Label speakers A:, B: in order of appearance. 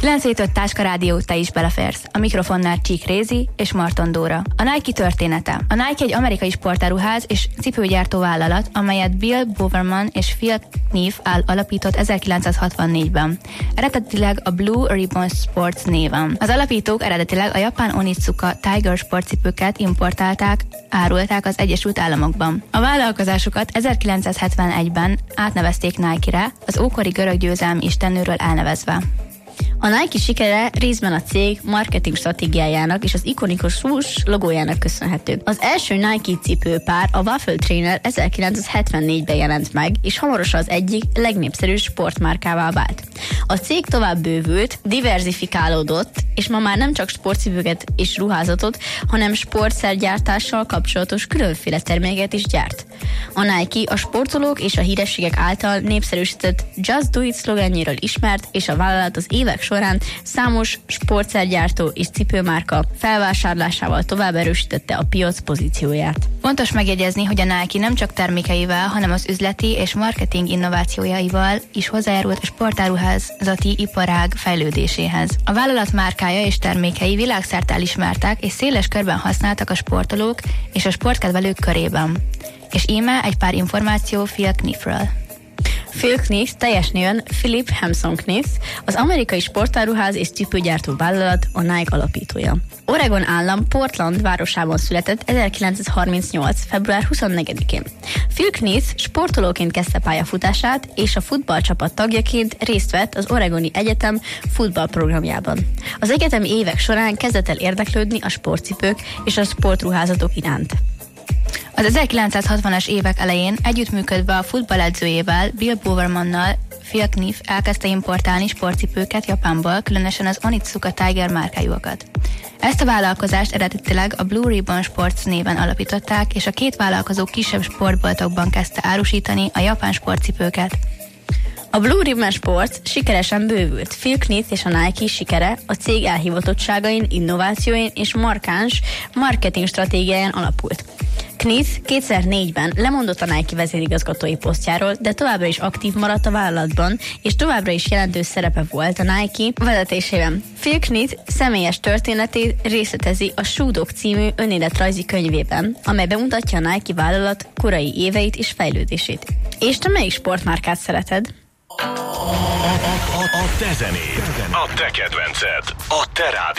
A: 975 Táska Rádió, te is beleférsz. A mikrofonnál Csík Rézi és Marton Dóra. A Nike története. A Nike egy amerikai sportáruház és cipőgyártó vállalat, amelyet Bill Bowerman és Phil Knight alapított 1964-ben. Eredetileg a Blue Ribbon Sports néven. Az alapítók eredetileg a japán Onitsuka Tiger sportcipőket importálták, árulták az Egyesült Államokban. A vállalkozásukat 1971-ben átnevezték Nike-re, az ókori görög győzelmi istennőről elnevezve.
B: A Nike sikere részben a cég marketing stratégiájának és az ikonikus swoosh logójának köszönhető. Az első Nike cipőpár, a Waffle Trainer 1974-ben jelent meg, és hamarosan az egyik legnépszerűbb sportmárkává vált. A cég tovább bővült, diverzifikálódott, és ma már nem csak sportcipőket és ruházatot, hanem sportszergyártással kapcsolatos különféle terméket is gyárt. A Nike a sportolók és a hírességek által népszerűsített Just Do It szlogenjéről ismert, és a vállalat az évek során számos sportszergyártó és cipőmárka felvásárlásával tovább erősítette a piac pozícióját.
A: Fontos megjegyezni, hogy a Nike nem csak termékeivel, hanem az üzleti és marketing innovációjaival is hozzájárult a sportáruházati iparág fejlődéséhez. A vállalat márkája és termékei világszerte elismertek és széles körben használtak a sportolók és a sportkedvelők körében. És íme egy pár információ Phil Knightről.
B: Phil Knight teljes néven Philip Hampson Knight, az amerikai sportáruház és cipőgyártó vállalat, a Nike alapítója. Oregon állam Portland városában született 1938. február 24-én. Phil Knight sportolóként kezdte pályafutását, és a futballcsapat tagjaként részt vett az Oregoni Egyetem futballprogramjában. Az egyetemi évek során kezdett el érdeklődni a sportcipők és a sportruházatok iránt.
A: Az 1960-as évek elején együttműködve a futballedzőjével, Bill Bowermannal, Phil Knight elkezdte importálni sportcipőket Japánból, különösen az Onitsuka Tiger márkájúakat. Ezt a vállalkozást eredetileg a Blue Ribbon Sports néven alapították, és a két vállalkozó kisebb sportboltokban kezdte árusítani a japán sportcipőket.
B: A Blue Ribbon Sports sikeresen bővült. Phil Knight és a Nike sikere a cég elhivatottságain, innovációin és markáns marketing stratégiáján alapult. Knight 2004-ben lemondott a Nike vezérigazgatói posztjáról, de továbbra is aktív maradt a vállalatban, és továbbra is jelentős szerepe volt a Nike vezetésében. Phil Knight személyes történetét részletezi a Shoe Dog című önéletrajzi könyvében, amely bemutatja a Nike vállalat korai éveit és fejlődését. És te melyik sportmárkát szereted?
C: A te zenéd, a te kedvenced, a te rádió.